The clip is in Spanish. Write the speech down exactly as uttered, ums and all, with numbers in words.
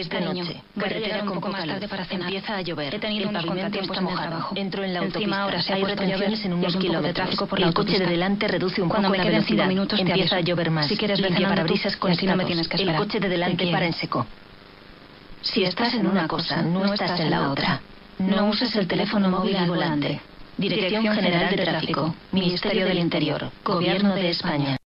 Es de Cariño, noche. voy a Carretera llegar un con poco poca más tarde luz. para cenar. Empieza a llover. He tenido El unos pavimento contratiempos está en el mojado. trabajo. Entro en la Encima autopista. ahora se ha Hay puesto a llover retenciones en y unos hay un poco de kilómetros. tráfico por la El coche de autopista. delante reduce un Cuando poco me la queden cinco velocidad. minutos te Empieza a aviso. llover más. Si quieres, ve Limpia cenando parabrisas tú, y así no me conectados. tienes que El esperar. coche de Te delante quiero. para en seco. Si estás en una cosa, no estás en la otra. No uses el teléfono móvil al volante. Dirección General de Tráfico. Ministerio del Interior. Gobierno de España.